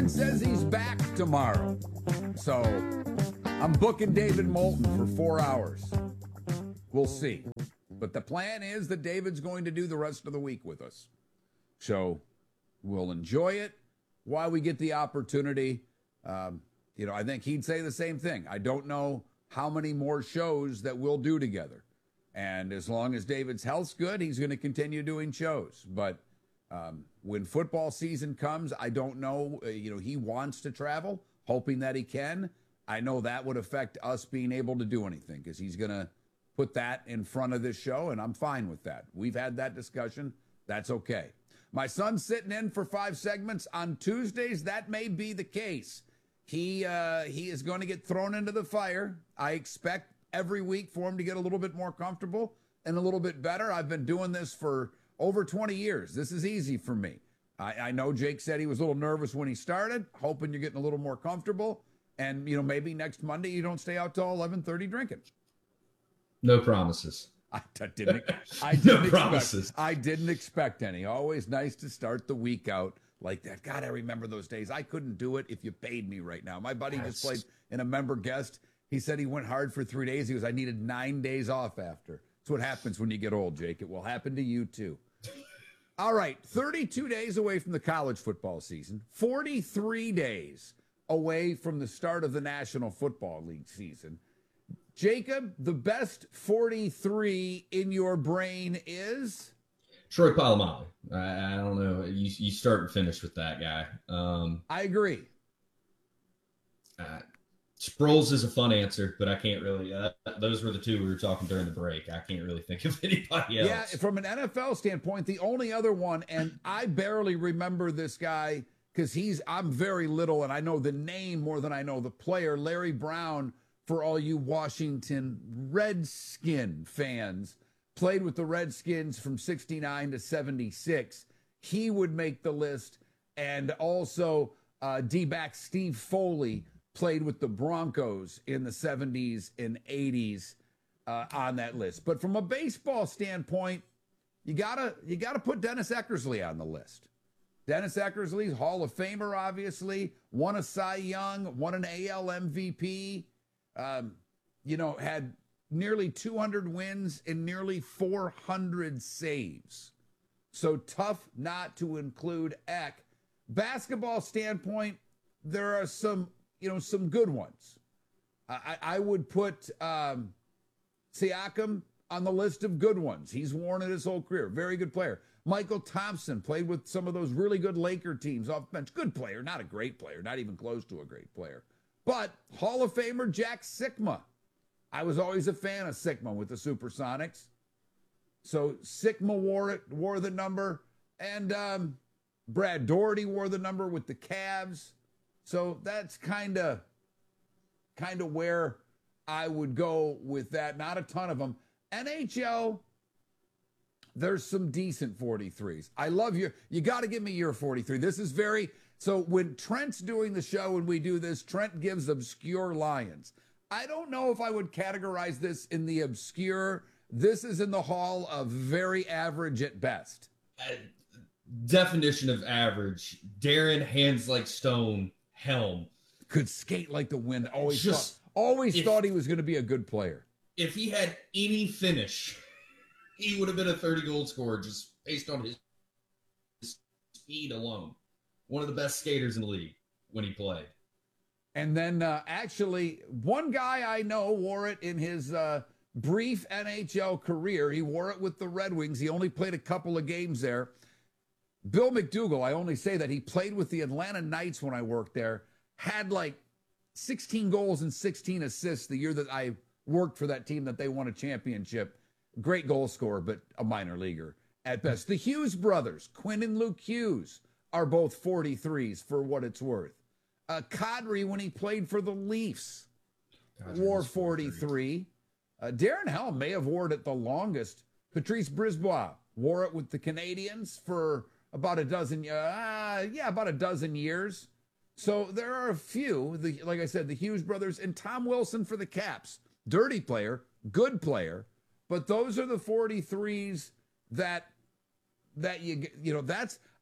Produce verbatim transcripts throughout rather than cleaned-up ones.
David says he's back tomorrow. So I'm booking David Moulton for four hours. We'll see. But the plan is that David's going to do the rest of the week with us. So we'll enjoy it while we get the opportunity. Um, you know, I think he'd say the same thing. I don't know how many more shows that we'll do together. And as long as David's health's good, he's going to continue doing shows. But um, when football season comes, I don't know. Uh, you know, he wants to travel, hoping that he can. I know that would affect us being able to do anything because he's going to put that in front of this show, and I'm fine with that. We've had that discussion. That's okay. My son's sitting in for five segments on Tuesdays. That may be the case. He uh, he is going to get thrown into the fire. I expect every week for him to get a little bit more comfortable and a little bit better. I've been doing this for over twenty years. This is easy for me. I, I know Jake said he was a little nervous when he started, hoping you're getting a little more comfortable. And, you know, maybe next Monday you don't stay out till eleven thirty drinking. No promises. I didn't, I didn't no expect, promises. I didn't expect any. Always nice to start the week out like that. God, I remember those days. I couldn't do it if you paid me right now. My buddy Yes. just played in a member guest. He said he went hard for three days. He goes, I needed nine days off after. That's what happens when you get old, Jake. It will happen to you too. All right, thirty-two days away from the college football season, forty-three days away from the start of the National Football League season. Jacob, the best forty-three in your brain is? Troy Polamalu. I, I don't know. You you start and finish with that guy. Um, I agree. Uh, Sproles is a fun answer, but I can't really. Uh, those were the two we were talking during the break. I can't really think of anybody else. Yeah, from an N F L standpoint, the only other one, and I barely remember this guy because he's I'm very little, and I know the name more than I know the player, Larry Brown. For all you Washington Redskin fans, played with the Redskins from sixty-nine to seventy-six. He would make the list. And also uh, D-back Steve Foley played with the Broncos in the seventies and eighties uh, on that list. But from a baseball standpoint, you gotta you gotta put Dennis Eckersley on the list. Dennis Eckersley's Hall of Famer, obviously, won a Cy Young, won an A L M V P. Um, you know, had nearly two hundred wins and nearly four hundred saves. So tough not to include Eck. Basketball standpoint, there are some, you know, some good ones. I, I would put um, Siakam on the list of good ones. He's worn it his whole career. Very good player. Michael Thompson played with some of those really good Laker teams off the bench. Good player, not a great player, not even close to a great player. But Hall of Famer Jack Sikma. I was always a fan of Sikma with the Supersonics. So Sikma wore it, wore the number. And um, Brad Doherty wore the number with the Cavs. So that's kind of kind of where I would go with that. Not a ton of them. N H L, there's some decent forty-threes. I love your, you got to give me your forty-three. This is very... So when Trent's doing the show and we do this, Trent gives obscure Lions. I don't know if I would categorize this in the obscure. This is in the hall of very average at best. Uh, definition of average. Darren hands like stone, helm. Could skate like the wind. Always Just, thought, always if, thought he was going to be a good player. If he had any finish, he would have been a thirty-goal scorer just based on his speed alone. One of the best skaters in the league when he played. And then uh, actually, one guy I know wore it in his uh, brief N H L career. He wore it with the Red Wings. He only played a couple of games there. Bill McDougall, I only say that he played with the Atlanta Knights when I worked there, had like sixteen goals and sixteen assists the year that I worked for that team that they won a championship. Great goal scorer, but a minor leaguer at best. The Hughes brothers, Quinn and Luke Hughes, are both forty-threes for what it's worth. Uh, Kadri, when he played for the Leafs, God, wore forty-three. Uh, Darren Helm may have worn it the longest. Patrice Brisbois wore it with the Canadians for about a dozen, uh, yeah, about a dozen years. So there are a few, the, like I said, the Hughes brothers and Tom Wilson for the Caps. Dirty player, good player, but those are the forty-threes that, that you, you know, that's,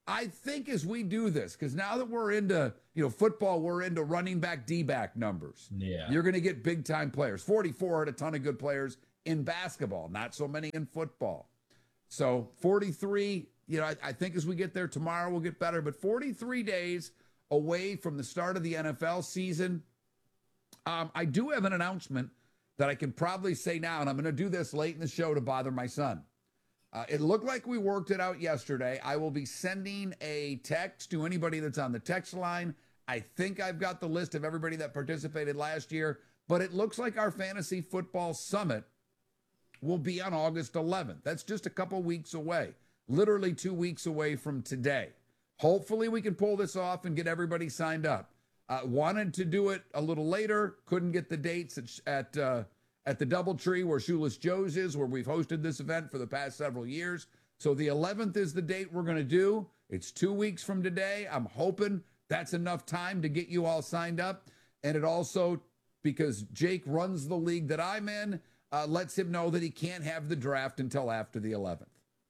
I think as we do this, because now that we're into, you know, football, we're into running back, D-back numbers. Yeah. You're going to get big-time players. forty-four had a ton of good players in basketball, not so many in football. So forty-three, you know, I, I think as we get there tomorrow, we'll get better. But forty-three days away from the start of the N F L season, um, I do have an announcement that I can probably say now, and I'm going to do this late in the show to bother my son. Uh, it looked like we worked it out yesterday. I will be sending a text to anybody that's on the text line. I think I've got the list of everybody that participated last year, but it looks like our Fantasy Football Summit will be on August eleventh. That's just a couple weeks away, literally two weeks away from today. Hopefully we can pull this off and get everybody signed up. Uh, wanted to do it a little later, couldn't get the dates at, at uh, at the Doubletree where Shoeless Joe's is, where we've hosted this event for the past several years. So the eleventh is the date we're going to do. It's two weeks from today. I'm hoping that's enough time to get you all signed up. And it also, because Jake runs the league that I'm in, uh, lets him know that he can't have the draft until after the eleventh.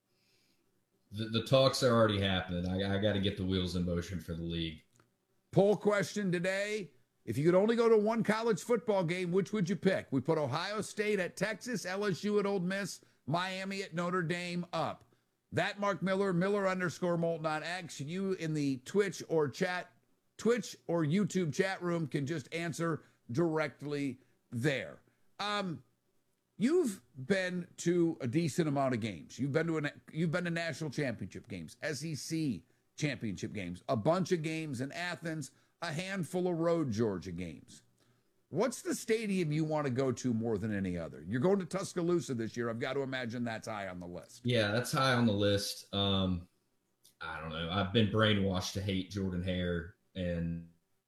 The, the talks are already happening. I, I got to get the wheels in motion for the league. Poll question today. If you could only go to one college football game, which would you pick? We put Ohio State at Texas, L S U at Ole Miss, Miami at Notre Dame up. That Mark Miller, Miller underscore Molten on X. You in the Twitch or chat, Twitch or YouTube chat room can just answer directly there. Um, you've been to a decent amount of games. You've been to a, you've been to national championship games, S E C championship games, a bunch of games in Athens, a handful of road Georgia games. What's the stadium you want to go to more than any other? You're going to Tuscaloosa this year. I've got to imagine that's high on the list. Yeah, that's high on the list. Um, I don't know. I've been brainwashed to hate Jordan Hare, and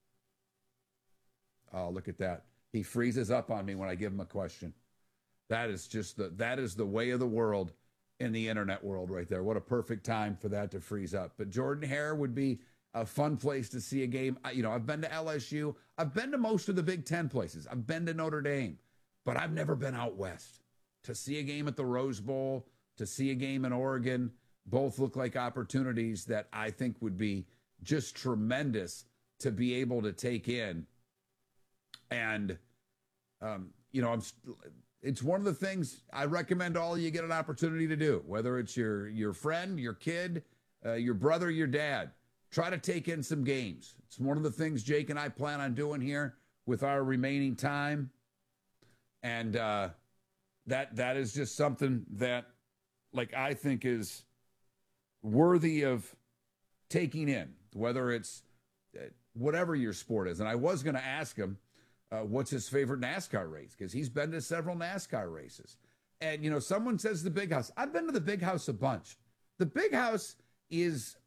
oh, look at that. He freezes up on me when I give him a question. That is just the that is the way of the world in the internet world right there. What a perfect time for that to freeze up. But Jordan Hare would be a fun place to see a game. You know, I've been to L S U. I've been to most of the Big Ten places. I've been to Notre Dame, but I've never been out west to see a game at the Rose Bowl, to see a game in Oregon. Both look like opportunities that I think would be just tremendous to be able to take in. And, um, you know, I'm, it's one of the things I recommend all of you get an opportunity to do, whether it's your, your friend, your kid, uh, your brother, your dad. Try to take in some games. It's one of the things Jake and I plan on doing here with our remaining time. And uh, that that is just something that, like, I think is worthy of taking in, whether it's uh, whatever your sport is. And I was going to ask him uh, what's his favorite NASCAR race, because he's been to several NASCAR races. And, you know, someone says the Big House. I've been to the Big House a bunch. The Big House is...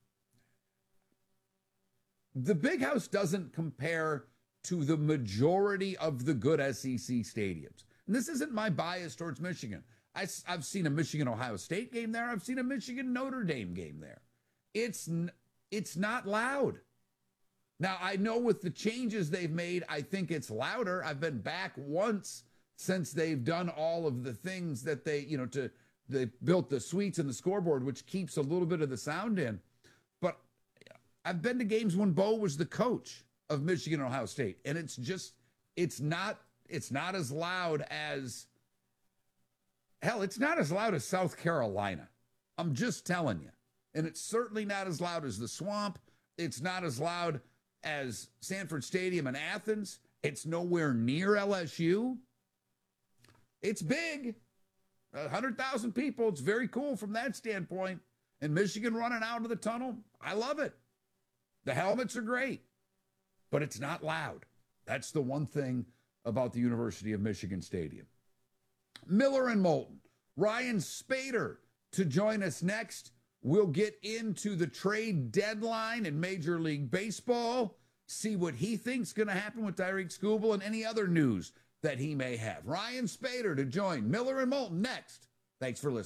The Big House doesn't compare to the majority of the good S E C stadiums. And this isn't my bias towards Michigan. I, I've seen a Michigan-Ohio State game there. I've seen a Michigan-Notre Dame game there. It's, it's not loud. Now, I know with the changes they've made, I think it's louder. I've been back once since they've done all of the things that they, you know, to they built the suites and the scoreboard, which keeps a little bit of the sound in. But I've been to games when Bo was the coach of Michigan and Ohio State, and it's just, it's not, it's not as loud as, hell, it's not as loud as South Carolina. I'm just telling you. And it's certainly not as loud as the Swamp. It's not as loud as Sanford Stadium in Athens. It's nowhere near L S U. It's big. one hundred thousand people. It's very cool from that standpoint. And Michigan running out of the tunnel, I love it. The helmets are great, but it's not loud. That's the one thing about the University of Michigan Stadium. Miller and Molten. Ryan Spader to join us next. We'll get into the trade deadline in Major League Baseball, see what he thinks going to happen with Tyreek Skubal and any other news that he may have. Ryan Spader to join Miller and Molten next. Thanks for listening.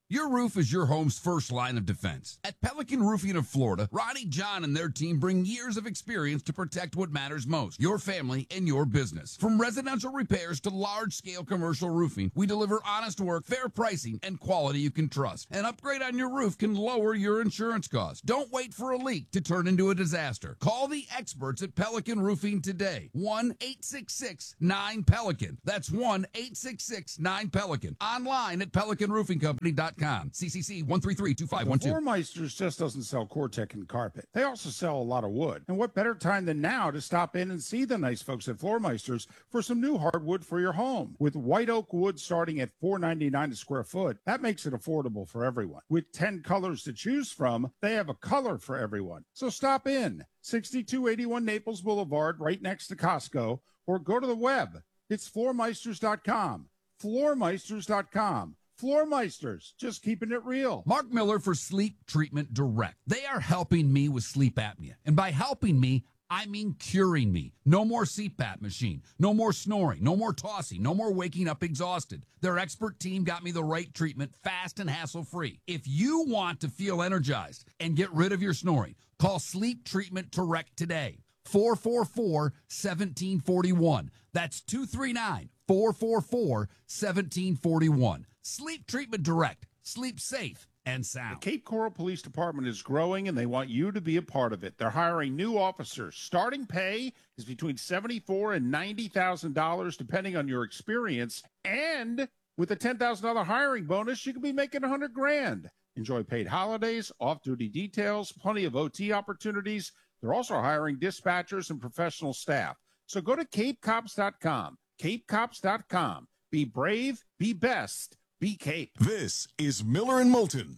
Your roof is your home's first line of defense. At Pelican Roofing of Florida, Ronnie John and their team bring years of experience to protect what matters most, your family and your business. From residential repairs to large-scale commercial roofing, we deliver honest work, fair pricing, and quality you can trust. An upgrade on your roof can lower your insurance costs. Don't wait for a leak to turn into a disaster. Call the experts at Pelican Roofing today. one eight six six nine Pelican. That's one eight six six nine Pelican. Online at pelican roofing company dot com. C C C one three three two five one two. Floormeisters just doesn't sell Cortec and carpet. They also sell a lot of wood. And what better time than now to stop in and see the nice folks at Floormeisters for some new hardwood for your home. With white oak wood starting at four ninety-nine a square foot, that makes it affordable for everyone. With ten colors to choose from, they have a color for everyone. So stop in. sixty-two eighty-one Naples Boulevard, right next to Costco, or go to the web. It's floormeisters dot com. floormeisters dot com. Floormeisters, just keeping it real. Mark Miller for Sleep Treatment Direct. They are helping me with sleep apnea. And by helping me, I mean curing me. No more C PAP machine. No more snoring. No more tossing. No more waking up exhausted. Their expert team got me the right treatment, fast and hassle-free. If you want to feel energized and get rid of your snoring, call Sleep Treatment Direct today. four four four, one seven four one. That's two three nine, four four four, one seven four one. Sleep Treatment Direct. Sleep safe and sound. The Cape Coral Police Department is growing, and they want you to be a part of it. They're hiring new officers. Starting pay is between seventy-four thousand dollars and ninety thousand dollars, depending on your experience. And with a ten thousand dollars hiring bonus, you could be making one hundred grand. Enjoy paid holidays, off-duty details, plenty of O T opportunities. They're also hiring dispatchers and professional staff. So go to cape cops dot com. cape cops dot com. Be brave, be best. Be Cape. This is Miller and Moulton.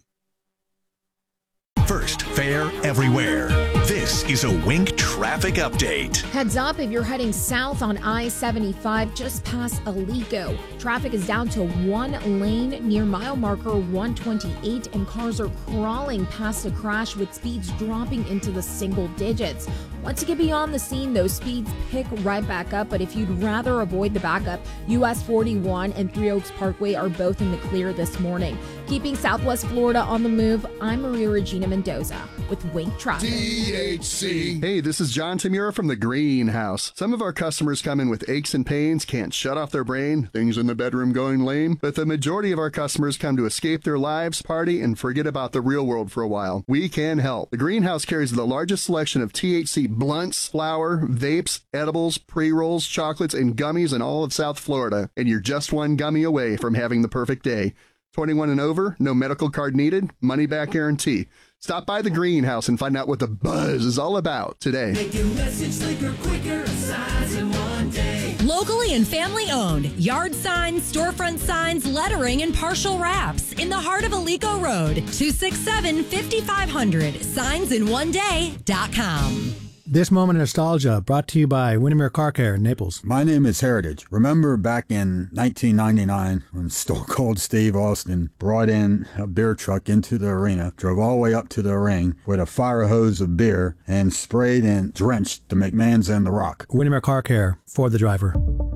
First, fair everywhere. This is a Wink traffic update. Heads up if you're heading south on I seventy-five just past Alico. Traffic is down to one lane near mile marker one twenty-eight, and cars are crawling past a crash with speeds dropping into the single digits. Once you get beyond the scene, those speeds pick right back up, but if you'd rather avoid the backup, U S forty-one and Three Oaks Parkway are both in the clear this morning. Keeping Southwest Florida on the move, I'm Maria Regina Mendoza with Wink Traffic. D H C. Hey, this is John Tamura from the Greenhouse. Some of our customers come in with aches and pains, can't shut off their brain, things in the bedroom going lame, but the majority of our customers come to escape their lives, party, and forget about the real world for a while. We can help. The Greenhouse carries the largest selection of T H C blunts, flour, vapes, edibles, pre-rolls, chocolates, and gummies in all of South Florida, and you're just one gummy away from having the perfect day. twenty-one and over, no medical card needed, money-back guarantee. Stop by the Greenhouse and find out what the buzz is all about today. Make your message slicker, quicker, size in one day. Locally and family owned. Yard signs, storefront signs, lettering, and partial wraps in the heart of Alico Road. two six seven, five five zero zero. signs in one day dot com. This moment of nostalgia brought to you by Windermere Car Care in Naples. My name is Heritage. Remember back in nineteen ninety-nine when Stone Cold Steve Austin brought in a beer truck into the arena, drove all the way up to the ring with a fire hose of beer, and sprayed and drenched the McMahons and The Rock. Windermere Car Care for the driver.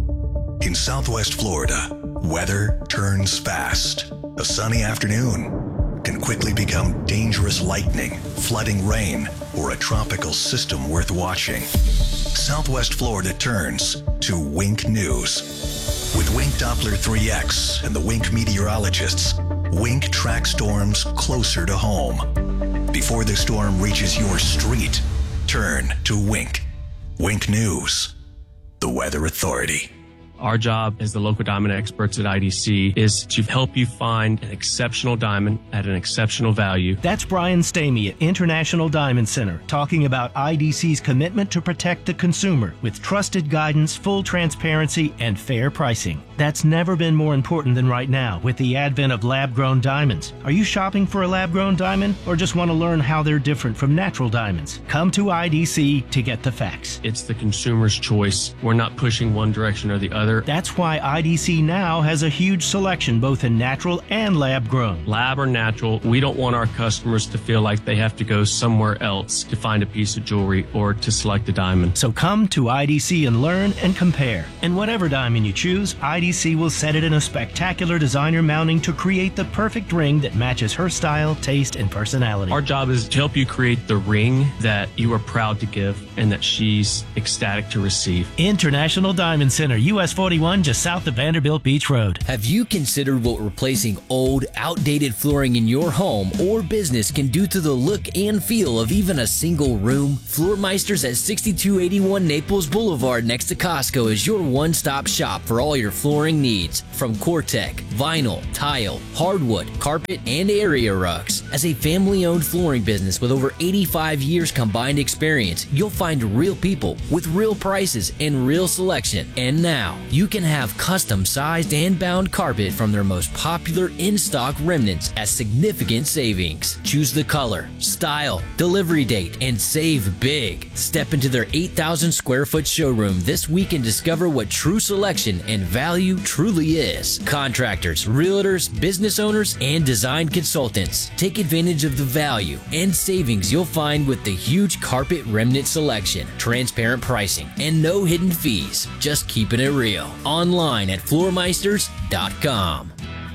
In Southwest Florida, weather turns fast. A sunny afternoon can quickly become dangerous lightning, flooding rain, or a tropical system worth watching. Southwest Florida turns to Wink News. With Wink Doppler three X and the Wink meteorologists, Wink tracks storms closer to home. Before the storm reaches your street, turn to Wink. Wink News, the Weather Authority. Our job as the local diamond experts at I D C is to help you find an exceptional diamond at an exceptional value. That's Brian Stamey at International Diamond Center talking about I D C's commitment to protect the consumer with trusted guidance, full transparency, and fair pricing. That's never been more important than right now with the advent of lab-grown diamonds. Are you shopping for a lab-grown diamond or just want to learn how they're different from natural diamonds? Come to I D C to get the facts. It's the consumer's choice. We're not pushing one direction or the other. That's why I D C now has a huge selection both in natural and lab-grown. Lab or natural, we don't want our customers to feel like they have to go somewhere else to find a piece of jewelry or to select a diamond. So come to I D C and learn and compare. And whatever diamond you choose, I D D C will set it in a spectacular designer mounting to create the perfect ring that matches her style, taste, and personality. Our job is to help you create the ring that you are proud to give and that she's ecstatic to receive. International Diamond Center, U S forty-one, just south of Vanderbilt Beach Road. Have you considered what replacing old, outdated flooring in your home or business can do to the look and feel of even a single room? Floormeisters at sixty-two eighty-one Naples Boulevard next to Costco is your one-stop shop for all your flooring needs. From Cortec, vinyl, tile, hardwood, carpet, and area rugs. As a family-owned flooring business with over eighty-five years combined experience, you'll find real people with real prices and real selection. And now, you can have custom-sized and bound carpet from their most popular in-stock remnants at significant savings. Choose the color, style, delivery date, and save big. Step into their eight thousand square foot showroom this week and discover what true selection and value truly is. Contractors, realtors, business owners, and design consultants. Take advantage of the value and savings you'll find with the huge carpet remnant selection, transparent pricing, and no hidden fees. Just keeping it real. Online at floormeisters dot com.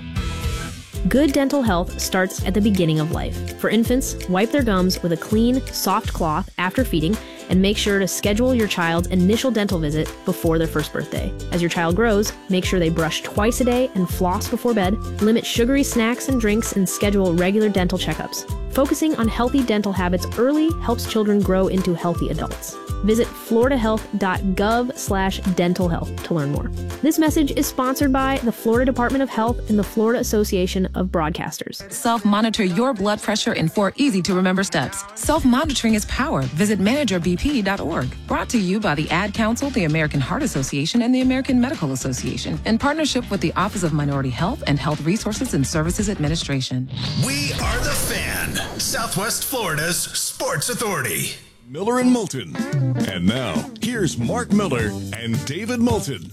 Good dental health starts at the beginning of life. For infants, wipe their gums with a clean, soft cloth after feeding, and make sure to schedule your child's initial dental visit before their first birthday. As your child grows, make sure they brush twice a day and floss before bed, limit sugary snacks and drinks, and schedule regular dental checkups. Focusing on healthy dental habits early helps children grow into healthy adults. Visit floridahealth.gov slash dental health to learn more. This message is sponsored by the Florida Department of Health and the Florida Association of Broadcasters. Self-monitor your blood pressure in four easy-to-remember steps. Self-monitoring is power. Visit manager b p dot org. Brought to you by the Ad Council, the American Heart Association, and the American Medical Association, in partnership with the Office of Minority Health and Health Resources and Services Administration. We are The Fan, Southwest Florida's sports authority. Miller and Moulton. And now, here's Mark Miller and David Moulton.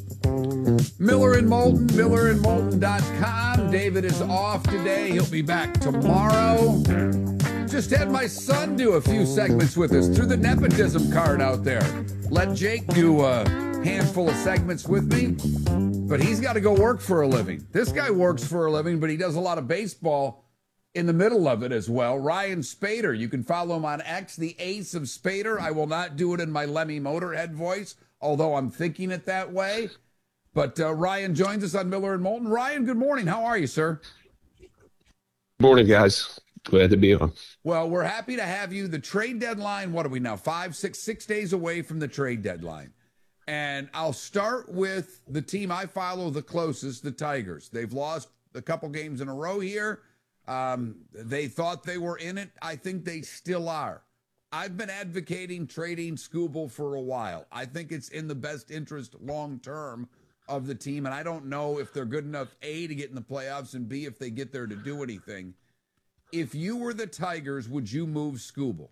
Miller and Moulton, miller and moulton dot com. David is off today. He'll be back tomorrow. Just had my son do a few segments with us through the nepotism card out there. Let Jake do a handful of segments with me, but he's got to go work for a living. This guy works for a living, but he does a lot of baseball in the middle of it as well. Ryan Spader, you can follow him on X, the Ace of Spader. I will not do it in my Lemmy Motorhead voice, although I'm thinking it that way. But uh, Ryan joins us on Miller and Moulton. Ryan, good morning. How are you, sir? Good morning, guys. Glad to be on. Well, we're happy to have you. The trade deadline, what are we now? Five, six, six days away from the trade deadline. And I'll start with the team I follow the closest, the Tigers. They've lost a couple games in a row here. Um, they thought they were in it. I think they still are. I've been advocating trading Skubal for a while. I think it's in the best interest long term of the team, and I don't know if they're good enough, A, to get in the playoffs, and B, if they get there to do anything. If you were the Tigers, would you move Skubal?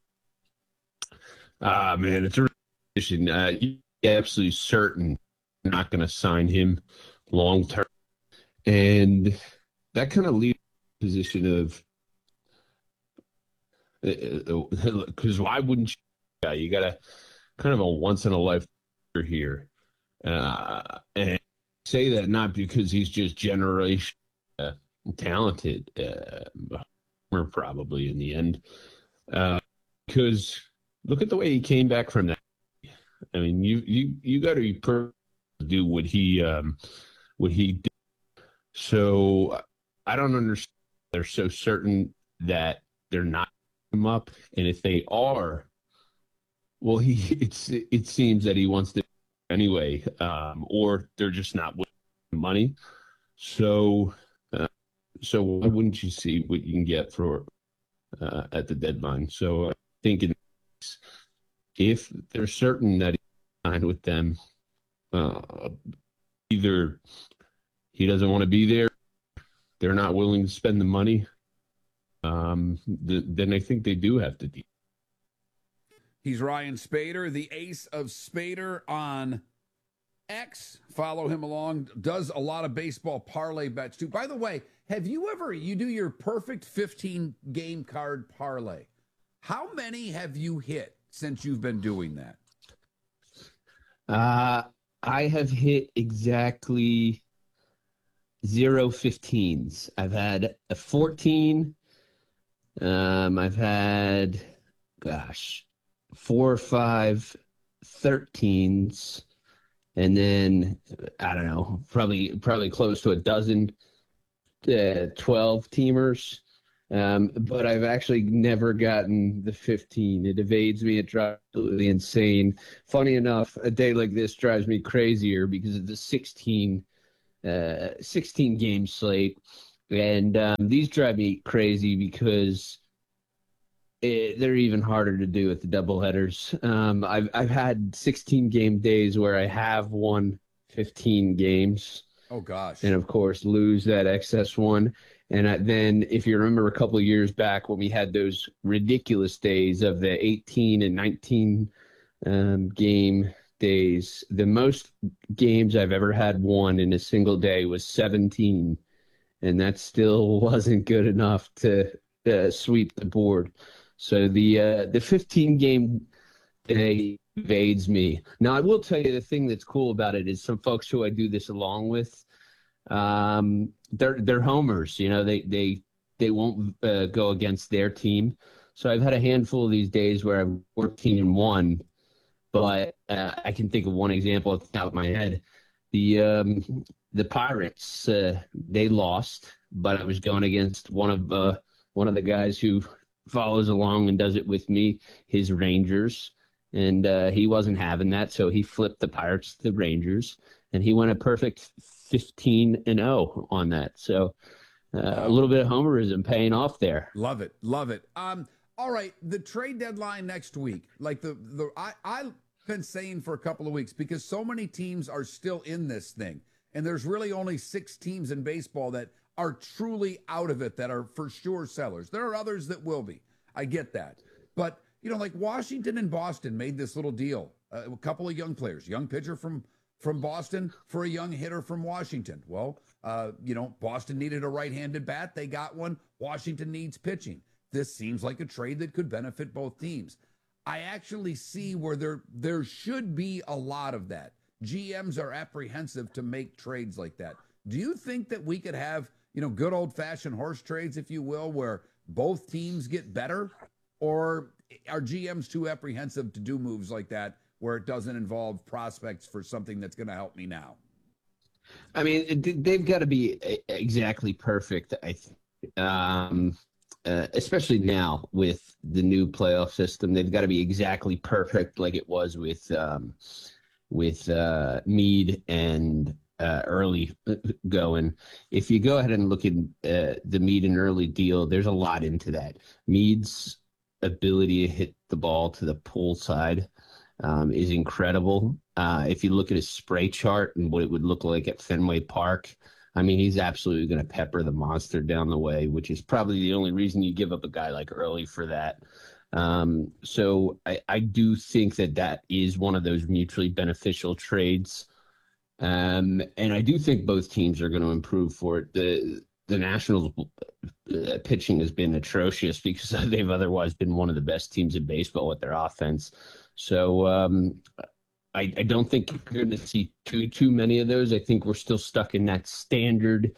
Ah, uh, man, it's a position. Uh, you're absolutely certain you're not going to sign him long term. And that kind of leaves a position of, because uh, why wouldn't you? You got a kind of a once in a lifetime here. Uh, and say that not because he's just generation uh, talented, uh, probably in the end, uh, because look at the way he came back from that. I mean, you you you got to be perfect to do what he um, what he did. So I don't understand. They're so certain that they're not him up, and if they are, well, he it's it seems that he wants to. Anyway, um, or they're just not with money. So, uh, so why wouldn't you see what you can get for uh, at the deadline? So I think in, if they're certain that he's signed with them, uh, either he doesn't want to be there, they're not willing to spend the money, um, the, then I think they do have to deal. He's Ryan Spader, the Ace of Spader on X. Follow him along. Does a lot of baseball parlay bets too. By the way, have you ever, you do your perfect fifteen game card parlay. How many have you hit since you've been doing that? Uh, I have hit exactly zero fifteens. I've had a fourteen. Um, I've had, gosh, four or five thirteens. And then, I don't know, probably probably close to a dozen uh, twelve teamers. Um, but I've actually never gotten the fifteen. It evades me. It drives me absolutely insane. Funny enough, a day like this drives me crazier because of the sixteen, uh, sixteen game slate. And um, these drive me crazy because it, they're even harder to do with the doubleheaders. Um, I've I've had sixteen game days where I have won fifteen games. Oh gosh! And of course, lose that excess one. And I, then, if you remember a couple of years back when we had those ridiculous days of the eighteen and nineteen um, game days, the most games I've ever had won in a single day was seventeen. And that still wasn't good enough to uh, sweep the board. So the uh, the fifteen game day evades me. Now, I will tell you the thing that's cool about it is some folks who I do this along with, um, they're they're homers. You know, they they they won't uh, go against their team. So I've had a handful of these days where I'm fourteen and one, but uh, I can think of one example off the top of my head. The um, the Pirates, uh, they lost, but I was going against one of uh, one of the guys who follows along and does it with me, his Rangers, and uh, he wasn't having that, so he flipped the Pirates to the Rangers, and he went a perfect fifteen and oh on that. So uh, a little bit of homerism paying off there. Love it, love it. Um, all right, the trade deadline next week, like the the I I've been saying for a couple of weeks because so many teams are still in this thing. And there's really only six teams in baseball that are truly out of it, that are for sure sellers. There are others that will be. I get that. But, you know, like Washington and Boston made this little deal. Uh, a couple of young players, young pitcher from, from Boston for a young hitter from Washington. Well, uh, you know, Boston needed a right-handed bat. They got one. Washington needs pitching. This seems like a trade that could benefit both teams. I actually see where there there should be a lot of that. G Ms are apprehensive to make trades like that. Do you think that we could have, you know, good old-fashioned horse trades, if you will, where both teams get better? Or are G Ms too apprehensive to do moves like that where it doesn't involve prospects for something that's going to help me now? I mean, they've got to be exactly perfect, I think. Um, uh, especially now with the new playoff system, they've got to be exactly perfect like it was with um, – with uh, Mead and uh, Early going. If you go ahead and look at uh, the Mead and Early deal, there's a lot into that. Mead's ability to hit the ball to the pull side um, is incredible. Uh, if you look at his spray chart and what it would look like at Fenway Park, I mean, he's absolutely going to pepper the monster down the way, which is probably the only reason you give up a guy like Early for that. Um, so I, I do think that that is one of those mutually beneficial trades. Um, and I do think both teams are going to improve for it. The, the Nationals uh, pitching has been atrocious because they've otherwise been one of the best teams in baseball with their offense. So, um, I, I don't think you're going to see too, too many of those. I think we're still stuck in that standard,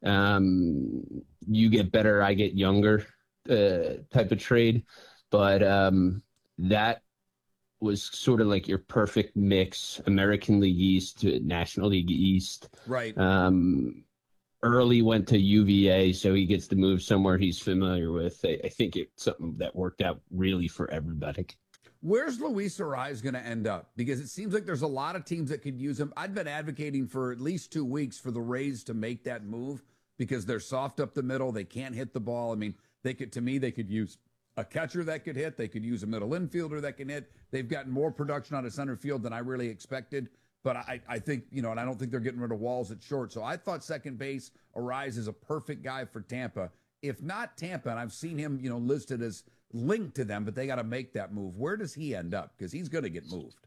um, you get better, I get younger, uh, type of trade. But um, that was sort of like your perfect mix, American League East to National League East. Right. Um, Early went to U V A, so he gets to move somewhere he's familiar with. I, I think it's something that worked out really for everybody. Where's Luis Arraez going to end up? Because it seems like there's a lot of teams that could use him. I've been advocating for at least two weeks for the Rays to make that move because they're soft up the middle. They can't hit the ball. I mean, they could, to me, they could use a catcher that could hit. They could use a middle infielder that can hit. They've gotten more production out of center field than I really expected. But I, I think, you know, and I don't think they're getting rid of Walls at short. So I thought second base, Arraez is a perfect guy for Tampa. If not Tampa, and I've seen him, you know, listed as linked to them, but they got to make that move. Where does he end up? Because he's going to get moved.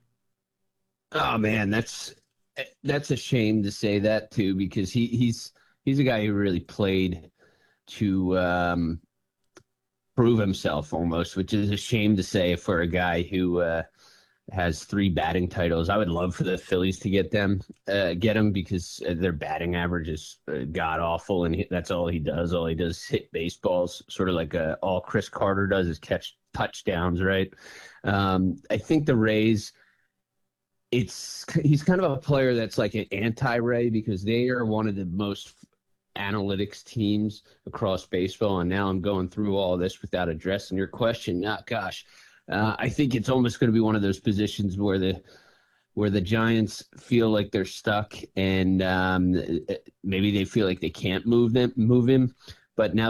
Oh, man, that's that's a shame to say that, too, because he, he's he's a guy who really played to um, – prove himself almost, which is a shame to say for a guy who uh, has three batting titles. I would love for the Phillies to get them, uh, get him because their batting average is uh, god awful, and he, that's all he does. All he does is hit baseballs, sort of like uh, all Chris Carter does is catch touchdowns, right? Um, I think the Rays, it's he's kind of a player that's like an anti-Ray because they are one of the most analytics teams across baseball, and now I'm going through all this without addressing your question. Not gosh. Uh, I think it's almost going to be one of those positions where the where the Giants feel like they're stuck, and um, maybe they feel like they can't move them, move him. But now